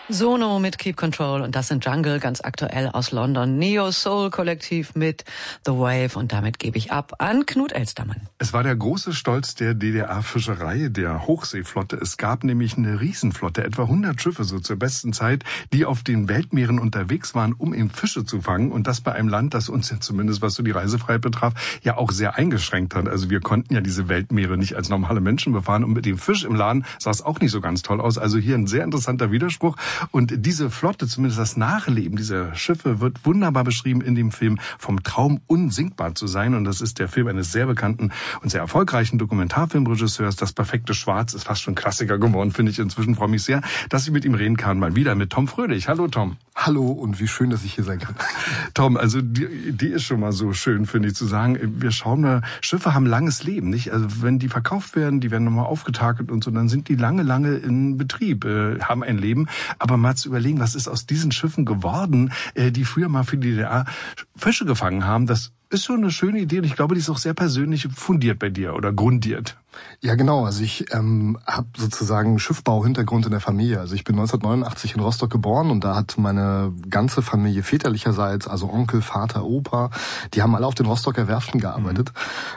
Sono mit Keep Control und das sind Jungle, ganz aktuell aus London. Neo Soul Kollektiv mit The Wave und damit gebe ich ab an Knut Elstermann. Es war der große Stolz der DDR-Fischerei, der Hochseeflotte. Es gab nämlich eine Riesenflotte, etwa 100 Schiffe so zur besten Zeit, die auf den Weltmeeren unterwegs waren, um eben Fische zu fangen. Und das bei einem Land, das uns ja zumindest, was so die Reisefreiheit betraf, ja auch sehr eingeschränkt hat. Also wir konnten ja diese Weltmeere nicht als normale Menschen befahren und mit dem Fisch im Laden sah es auch nicht so ganz toll aus. Also hier ein sehr interessanter Widerspruch. Und diese Flotte, zumindest das Nachleben dieser Schiffe, wird wunderbar beschrieben in dem Film Vom Traum unsinkbar zu sein. Und das ist der Film eines sehr bekannten und sehr erfolgreichen Dokumentarfilmregisseurs. Das perfekte Schwarz ist fast schon Klassiker geworden, finde ich inzwischen. Freue mich sehr, dass ich mit ihm reden kann. Mal wieder mit Tom Fröhlich. Hallo Tom. Hallo und wie schön, dass ich hier sein kann. Tom, also die Idee ist schon mal so schön, finde ich, zu sagen, wir schauen mal, Schiffe haben langes Leben, nicht? Also wenn die verkauft werden, die werden nochmal aufgetakelt und so, dann sind die lange in Betrieb, haben ein Leben. Aber mal zu überlegen, was ist aus diesen Schiffen geworden, die früher mal für die DDR Fische gefangen haben, das ist schon eine schöne Idee und ich glaube, die ist auch sehr persönlich fundiert bei dir oder grundiert. Ja, genau. Also ich habe sozusagen Schiffbau-Hintergrund in der Familie. Also ich bin 1989 in Rostock geboren und da hat meine ganze Familie väterlicherseits, also Onkel, Vater, Opa, die haben alle auf den Rostocker Werften gearbeitet.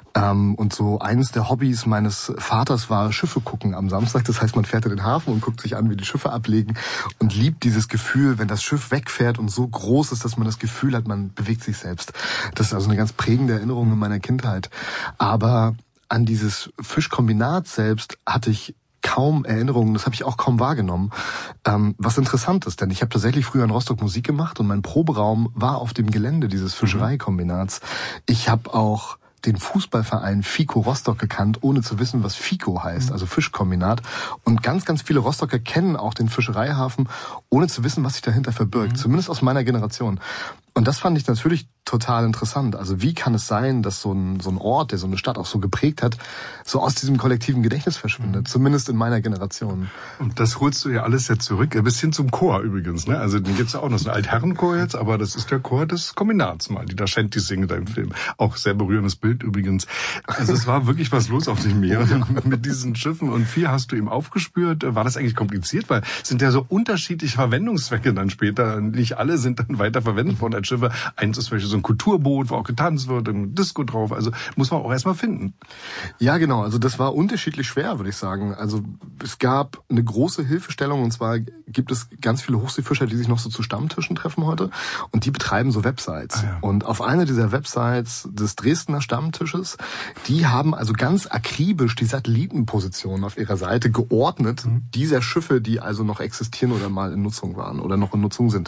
Und so eines der Hobbys meines Vaters war Schiffe gucken am Samstag. Das heißt, man fährt in den Hafen und guckt sich an, wie die Schiffe ablegen und liebt dieses Gefühl, wenn das Schiff wegfährt und so groß ist, dass man das Gefühl hat, man bewegt sich selbst. Das ist also eine ganz prägende Erinnerung in meiner Kindheit. Aber an dieses Fischkombinat selbst hatte ich kaum Erinnerungen, das habe ich auch kaum wahrgenommen. Was interessant ist, denn ich habe tatsächlich früher in Rostock Musik gemacht und mein Proberaum war auf dem Gelände dieses Fischereikombinats. Ich habe auch den Fußballverein FICO Rostock gekannt, ohne zu wissen, was FICO heißt, also Fischkombinat. Und ganz, ganz viele Rostocker kennen auch den Fischereihafen, ohne zu wissen, was sich dahinter verbirgt, zumindest aus meiner Generation. Und das fand ich natürlich total interessant. Also wie kann es sein, dass so ein Ort, der so eine Stadt auch so geprägt hat, so aus diesem kollektiven Gedächtnis verschwindet, zumindest in meiner Generation. Und das holst du ja alles jetzt zurück, bis hin zum Chor übrigens, ne? Also den gibt's ja auch noch, so ein Altherrenchor jetzt, aber das ist der Chor des Kombinats mal, die da Shanties singen da im Film. Auch sehr berührendes Bild übrigens. Also es war wirklich was los auf dem Meer mit diesen Schiffen und viel hast du eben aufgespürt. War das eigentlich kompliziert? Weil es sind ja so unterschiedliche Verwendungszwecke dann später. Nicht alle sind dann weiter verwendet worden als Schiffe. Eins ist zum Beispiel so ein Kulturboot, wo auch getanzt wird, ein Disco drauf. Also muss man auch erstmal finden. Ja, genau. Also das war unterschiedlich schwer, würde ich sagen. Also es gab eine große Hilfestellung und zwar gibt es ganz viele Hochseefischer, die sich noch so zu Stammtischen treffen heute und die betreiben so Websites. Ah, ja. Und auf einer dieser Websites des Dresdner Stammtisches, die haben also ganz akribisch die Satellitenpositionen auf ihrer Seite geordnet, dieser Schiffe, die also noch existieren oder mal in Nutzung waren oder noch in Nutzung sind.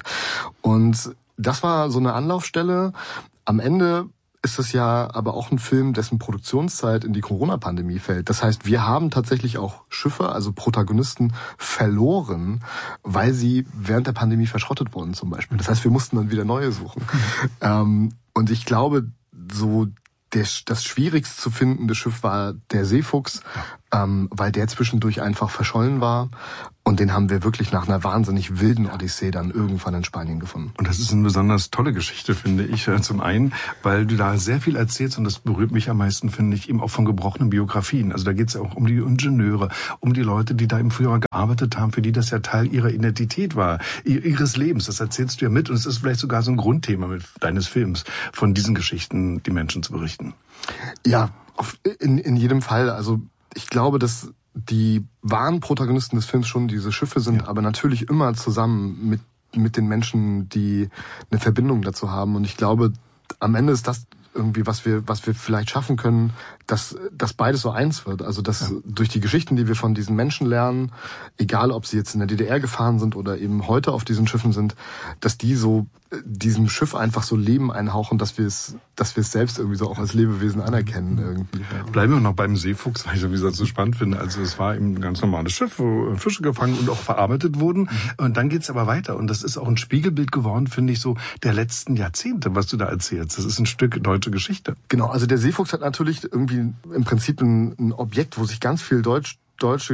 Und das war so eine Anlaufstelle. Am Ende ist es ja aber auch ein Film, dessen Produktionszeit in die Corona-Pandemie fällt. Das heißt, wir haben tatsächlich auch Schiffe, also Protagonisten, verloren, weil sie während der Pandemie verschrottet wurden zum Beispiel. Das heißt, wir mussten dann wieder neue suchen. Und ich glaube, so das schwierigst zu findende Schiff war der Seefuchs, weil der zwischendurch einfach verschollen war. Und den haben wir wirklich nach einer wahnsinnig wilden Odyssee dann irgendwann in Spanien gefunden. Und das ist eine besonders tolle Geschichte, finde ich. Zum einen, weil du da sehr viel erzählst und das berührt mich am meisten, finde ich, eben auch von gebrochenen Biografien. Also da geht es ja auch um die Ingenieure, um die Leute, die da im Frühjahr gearbeitet haben, für die das ja Teil ihrer Identität war, ihres Lebens. Das erzählst du ja mit und es ist vielleicht sogar so ein Grundthema deines Films, von diesen Geschichten die Menschen zu berichten. Ja, in jedem Fall. Also ich glaube, dass die wahren Protagonisten des Films schon diese Schiffe sind, aber natürlich immer zusammen mit den Menschen, die eine Verbindung dazu haben. Und ich glaube, am Ende ist das irgendwie, was wir vielleicht schaffen können, dass beides so eins wird. Also dass durch die Geschichten, die wir von diesen Menschen lernen, egal ob sie jetzt in der DDR gefahren sind oder eben heute auf diesen Schiffen sind, dass die so diesem Schiff einfach so Leben einhauchen, dass wir es selbst irgendwie so auch als Lebewesen anerkennen irgendwie. Bleiben wir noch beim Seefuchs, weil ich sowieso so spannend finde. Also es war eben ein ganz normales Schiff, wo Fische gefangen und auch verarbeitet wurden. Und dann geht's aber weiter. Und das ist auch ein Spiegelbild geworden, finde ich, so der letzten Jahrzehnte, was du da erzählst. Das ist ein Stück deutsche Geschichte. Genau, also der Seefuchs hat natürlich irgendwie im Prinzip ein Objekt, wo sich ganz viel deutsche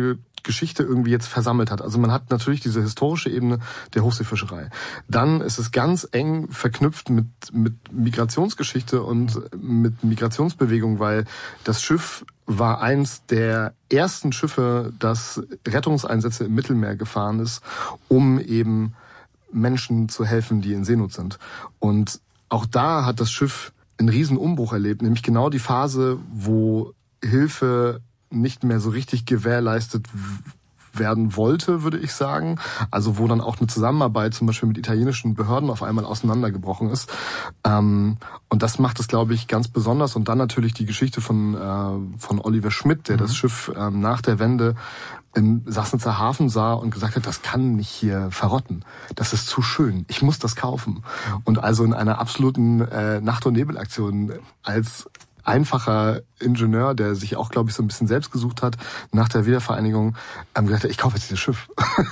Geschichte irgendwie jetzt versammelt hat. Also man hat natürlich diese historische Ebene der Hochseefischerei. Dann ist es ganz eng verknüpft mit Migrationsgeschichte und mit Migrationsbewegung, weil das Schiff war eins der ersten Schiffe, das Rettungseinsätze im Mittelmeer gefahren ist, um eben Menschen zu helfen, die in Seenot sind. Und auch da hat das Schiff einen riesen Umbruch erlebt, nämlich genau die Phase, wo Hilfe nicht mehr so richtig gewährleistet werden wollte, würde ich sagen. Also wo dann auch eine Zusammenarbeit zum Beispiel mit italienischen Behörden auf einmal auseinandergebrochen ist. Und das macht es, glaube ich, ganz besonders. Und dann natürlich die Geschichte von Oliver Schmidt, der das Schiff nach der Wende im Sassnitzer Hafen sah und gesagt hat, das kann nicht hier verrotten. Das ist zu schön. Ich muss das kaufen. Und also in einer absoluten Nacht- und Nebelaktion als einfacher Ingenieur, der sich auch, glaube ich, so ein bisschen selbst gesucht hat, nach der Wiedervereinigung, gesagt hat, ich kaufe jetzt dieses Schiff.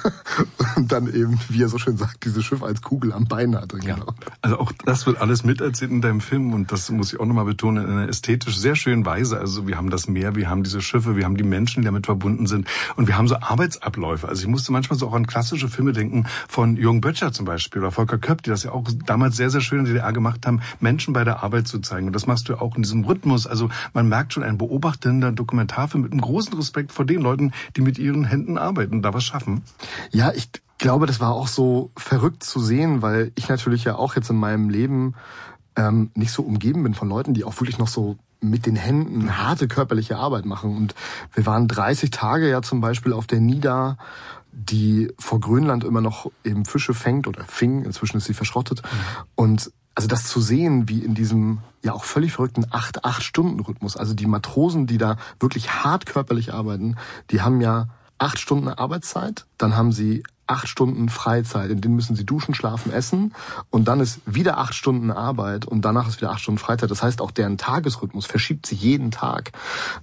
Und dann eben, wie er so schön sagt, dieses Schiff als Kugel am Bein hatte. Ja. Genau. Also auch das wird alles miterzählt in deinem Film und das muss ich auch nochmal betonen, in einer ästhetisch sehr schönen Weise. Also wir haben das Meer, wir haben diese Schiffe, wir haben die Menschen, die damit verbunden sind und wir haben so Arbeitsabläufe. Also ich musste manchmal so auch an klassische Filme denken von Jürgen Böttcher zum Beispiel oder Volker Köpp, die das ja auch damals sehr, sehr schön in der DDR gemacht haben, Menschen bei der Arbeit zu zeigen. Und das machst du auch in diesem Rhythmus. Also man merkt schon, ein beobachtender Dokumentarfilm mit einem großen Respekt vor den Leuten, die mit ihren Händen arbeiten und da was schaffen. Ja, ich glaube, das war auch so verrückt zu sehen, weil ich natürlich ja auch jetzt in meinem Leben nicht so umgeben bin von Leuten, die auch wirklich noch so mit den Händen harte körperliche Arbeit machen. Und wir waren 30 Tage ja zum Beispiel auf der Nida, die vor Grönland immer noch eben Fische fängt oder fing, inzwischen ist sie verschrottet. Und also das zu sehen, wie in diesem ja auch völlig verrückten 8-Stunden-Rhythmus, also die Matrosen, die da wirklich hart körperlich arbeiten, die haben ja 8 Stunden Arbeitszeit, dann haben sie 8 Stunden Freizeit, in denen müssen sie duschen, schlafen, essen und dann ist wieder 8 Stunden Arbeit und danach ist wieder 8 Stunden Freizeit. Das heißt, auch deren Tagesrhythmus verschiebt sich jeden Tag.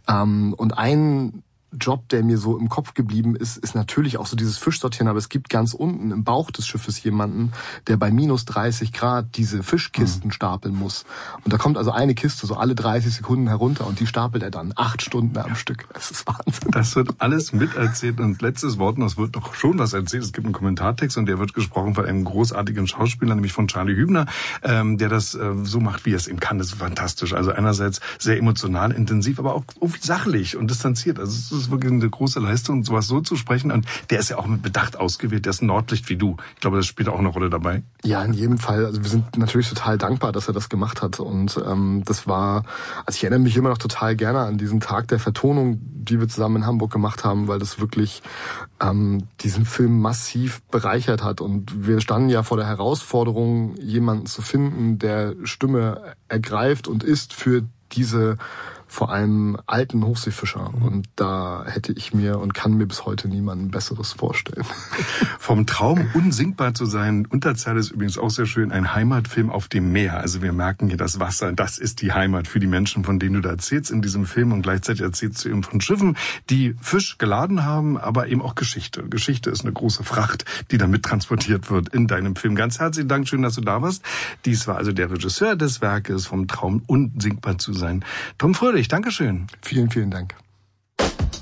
Und ein Job, der mir so im Kopf geblieben ist, ist natürlich auch so dieses Fischsortieren, aber es gibt ganz unten im Bauch des Schiffes jemanden, der bei minus 30 Grad diese Fischkisten stapeln muss. Und da kommt also eine Kiste so alle 30 Sekunden herunter und die stapelt er dann 8 Stunden am Stück. Das ist Wahnsinn. Das wird alles miterzählt und letztes Wort, und es wird doch schon was erzählt. Es gibt einen Kommentartext und der wird gesprochen von einem großartigen Schauspieler, nämlich von Charlie Hübner, der das so macht, wie er es eben kann. Das ist fantastisch. Also einerseits sehr emotional, intensiv, aber auch irgendwie sachlich und distanziert. Also es ist wirklich eine große Leistung, sowas so zu sprechen. Und der ist ja auch mit Bedacht ausgewählt. Der ist ein Nordlicht wie du. Ich glaube, das spielt auch eine Rolle dabei. Ja, in jedem Fall. Also wir sind natürlich total dankbar, dass er das gemacht hat. Und das war, also ich erinnere mich immer noch total gerne an diesen Tag der Vertonung, die wir zusammen in Hamburg gemacht haben, weil das wirklich diesen Film massiv bereichert hat. Und wir standen ja vor der Herausforderung, jemanden zu finden, der Stimme ergreift und ist für diese vor allem alten Hochseefischer. Und da hätte ich mir und kann mir bis heute niemanden Besseres vorstellen. Vom Traum unsinkbar zu sein, Unterzeile ist übrigens auch sehr schön, ein Heimatfilm auf dem Meer. Also wir merken hier das Wasser, das ist die Heimat für die Menschen, von denen du da erzählst in diesem Film. Und gleichzeitig erzählst du eben von Schiffen, die Fisch geladen haben, aber eben auch Geschichte. Geschichte ist eine große Fracht, die da mittransportiert wird in deinem Film. Ganz herzlichen Dank, schön, dass du da warst. Dies war also der Regisseur des Werkes, vom Traum unsinkbar zu sein, Tom Fröhlich. Dankeschön. Vielen, vielen Dank.